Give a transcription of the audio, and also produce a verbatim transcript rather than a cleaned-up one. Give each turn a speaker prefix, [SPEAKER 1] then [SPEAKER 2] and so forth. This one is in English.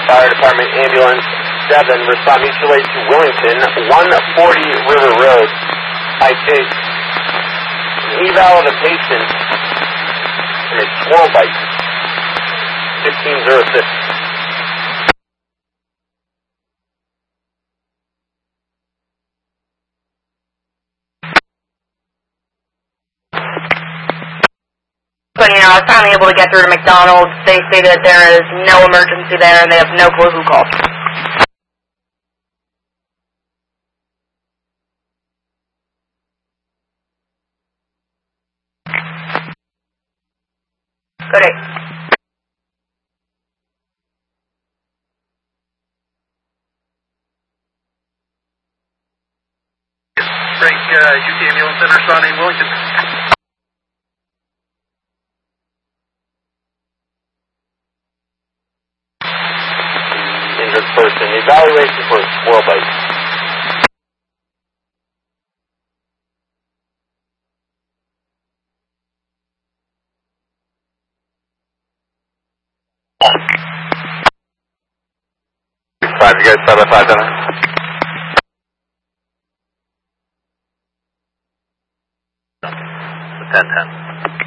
[SPEAKER 1] Fire Department Ambulance seven, respond mutual aid to Willington, one forty River Road. I take eval of the patient and a squirrel bite. fifteen oh six.
[SPEAKER 2] So, you know, I was finally able to get through to McDonald's. They say that there is no emergency there and they have no clue who called. Good day.
[SPEAKER 3] Frank, uh, U T Ambulance Center, responding Willington.
[SPEAKER 1] Injured person. Evaluation for a squirrel bite. Five, you guys five by five, then.
[SPEAKER 3] ten ten.